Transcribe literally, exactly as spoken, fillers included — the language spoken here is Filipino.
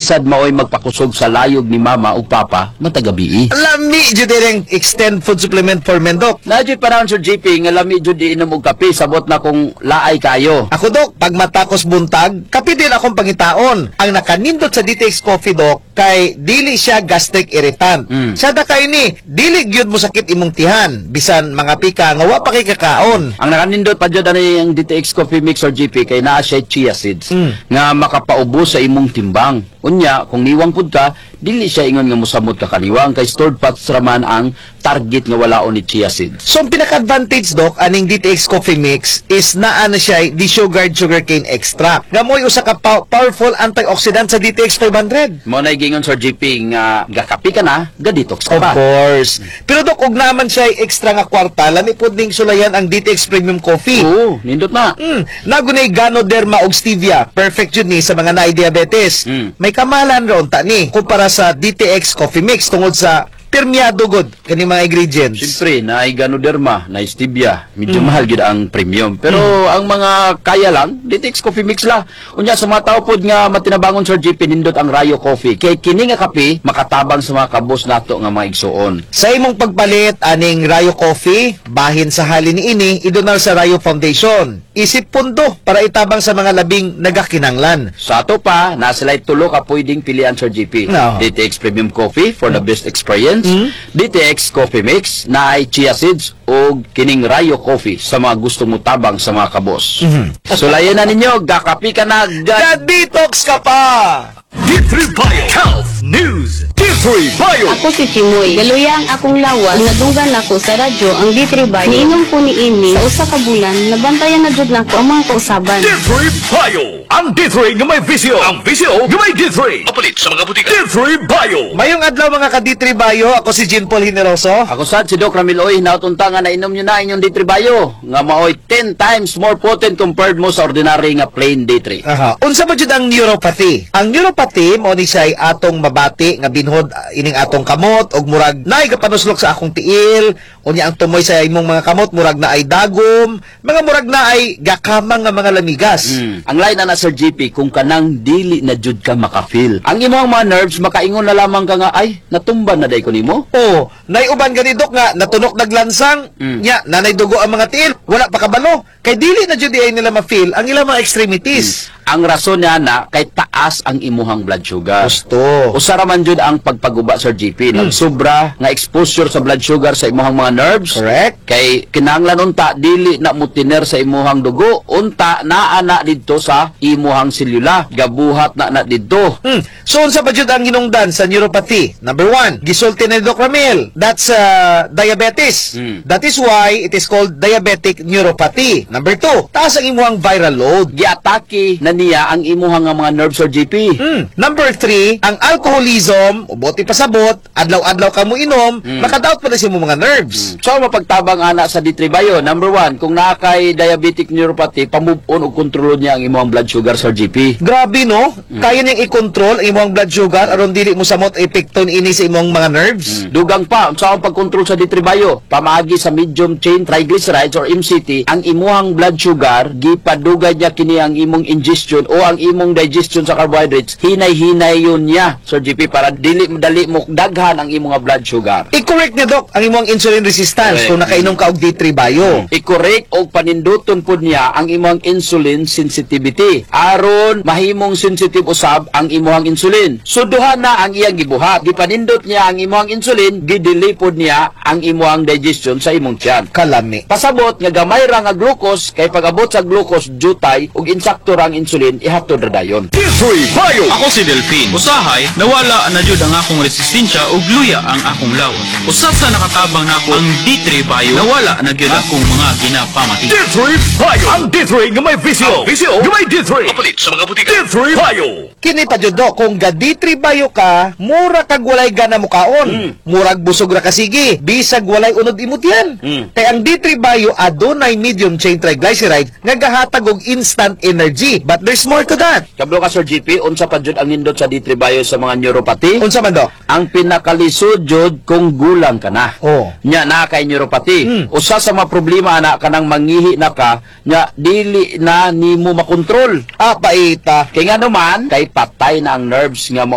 sad maoy magpakusog sa layog ni mama ug papa matagabi. Lami jud direng extend food supplement for men, Dok. Na jud panahon Sir J P nga lami jud di inom og kape sabot na kung laay kayo. Ako, Dok, pag matakos buntag, kape din akong pangitaon. Ang nakanindot sa D T X Coffee, Dok, kay dili siya gastric irritant. Mm. Sa dakay ni, dili gyud mo sakit imong tihan, bisan mga pika nga wa pa kay kakaon. Ang nakanindot pa jud ani ang D T X Coffee Mix or G P kay naa siya chia seeds Mm. nga makapaubos sa imong timbang. Unya, kung niwang pud ka, dili siya ingon nga mosamot ka kaniwang kay stored fats raman ang target nga walaon ni chia seeds. So, ang pinaka-advantage, Dok, aning D T X Coffee Mix is naa na siya desugared sugarcane extract. Nga mo'y usa ka pa- powerful antioxidant sa D T X five hundred. Mo na gingon Sir G P nga gakapi ka na, ga-detox ka Of pa. course. Pero, Dok, ug naman siya extra nga kwarta, lami pod ning sulayan ang D T X Premium Coffee. Oo, nindot na. Mm, nagunay Ganoderma og stevia. Perfect yun ni sa mga naay diabetes. Mm. May kamalan ron ta ni kumpara sa D T X Coffee Mix tungod sa permeado god kani mga ingredients. Siyempre, na Ganoderma, na stevia, medyo mahal gid ang premium. Pero ang mga kaya lang, D T X Coffee Mix la. Unya sa mga tao pod nga matinabangon Sir G P nindot ang Rayo Coffee. Kay kini nga kape makatabang sa mga kabos nato nga mga igsuon. Sa imong pagpalit aning Rayo Coffee, bahin sa halin ni ini idonal sa Rayo Foundation. Isip pundo para itabang sa mga labing nagakinanglan. Sa ato pa, nasa light tulo ka pwedeng pilian Sir G P. No. D T X Premium Coffee for the best experience. Mm. D T X Coffee Mix na ay chia seeds o kining Rayo Coffee sa mga gusto mo tabang sa mga kabos. Sulayan na ninyo, gakapi ka na, ga- Ga-detox ka pa! D three Bio Health News. D three Bio. Ako si Chimoy. Galuya ang akong lawas. Nadunggan ako sa radyo ang D three Bio. Niinom ko ni ini sa usa ka bulan. Nabantayan na jud nako ang mga kausaban. D three Bio. Ang D three nga may visyo. Ang visyo nga may D three. Papalit sa mga butika. D three Bio. Mayong adlaw mga ka-D three Bio, ako si Jean Paul Hineroso. Ako sad si Doc Ramil Oy, nautunta nga nainom nyo na inyong D three Bio. Nga maoy ten times more potent compared mo sa ordinary nga plain D three. Aha. Unsa ba jud ang neuropathy? Ang neuropathy mo ni say atong mabati nga binhod uh, ining atong kamot og murag naay gapanuslok sa akong tiil, unya ang tumoy sa imong mga kamot murag na ay dagom, mga murag na ay gakamang nga mga lamigas. Mm. Ang line na na Sir G P, kung kanang dili na jud ka makafeel. Ang imong mga nerves, makaingon na lamang ka nga, ay, natumban na day ko nimo. Oh, nay uban gani Dok nga natunok naglansang, Mm. nya nanay dugo ang mga tiil, wala pa kabalo. Kay dili na jud ay nila ma-feel ang ilang mga extremities. Ang rason niya na, kay taas ang imuhang blood sugar. Gusto. Usara man jud ang pagpaguba Sir G P. Nagsobra nga exposure sa blood sugar sa imuhang mga nerves. Correct? Kay kinahanglan unta dili na mutiner sa imuhang dugo, unta naa na didto sa imuhang selula. Gabuhat na na didto. Hmm. So, unsa ba jud ang hinungdan sa neuropathy? Number one, gisulti na ni Doc Ramil. That's uh, diabetes. Hmm. That is why it is called diabetic neuropathy. Number two, taas ang imuhang viral load. Giatake na niya ang imuhang nga mga nerves Sir G P. Hmm. Number three, ang alcoholism, o buti pasabot, adlaw-adlaw ka mo inom, Hmm. makadaot pa na siya mo mga nerves. So, mapagtabang ana sa D three Bio. Number one, kung nakay diabetic neuropathy, pamove on o kontrol niya ang imuhang blood sugar Sir G P. Grabe, no? Kaya niyang i-control ang imong blood sugar aron dili mo samot epekto ini sa imong mga nerves. Dugang pa, sa akong pagkontrol sa D three Bio, pamaagi sa medium chain triglycerides or M C T, ang imuhang blood sugar, gipadugay niya kini ang imong ingestion o ang imong digestion sa carbohydrates, hinay-hinay yun niya, Sir G P, para dili madali mo daghan ang imong blood sugar. I-correct niya, Doc, ang imong insulin resistance Correct. kung nakainom ka og D three Bio. I-correct o paninduton po niya ang imong insulin sensitivity. Aron mahimong sensitive usab ang imong insulin. Suduhan na ang iyang gibuhat. Gipanindot niya ang imong insulin, gidili po niya ang imong digestion sa imong tiyan. Kalami. Pasabot nga gamay ra nga glucose, kay pag-abot sa glucose jutay ug insakto ra ang insulin ihatod ra dayon. D three Bio. Ako si Delphine. Usahay, nawala na jud ang akong resistensya ug luya ang akong lawas. Usab sa nakatabang nako ang D three Bio, nawala na gyud akong mga ginapamati. D three Bio. Ang D three nga may visyo. Ang visyo nga may D three. Papalit sa mga butika. D three Bio. Kini pa jud, Doc, kung ga D three Bio ka, mura kag walay gana mo kaon. Murag busog ra ka sige, bisag walay unod imot yan. Mm. Kay ang D three Bio adunay medium chain triglyceride nga gahatag og instant energy. But there's more to that. Kablo ka Sir G P, unsa pa jud ang nindot sa D three Bio sa mga neuropathy? Unsa man, Doc? Ang pinakalisod jud kung gulang ka na. Oh. Nya na kay neuropathy. Hmm. Usa sa mga problema ana kanang mangihi na ka, nya dili na nimo makontrol. Ah, paita. Kay nga naman, kay patay na ang nerves nga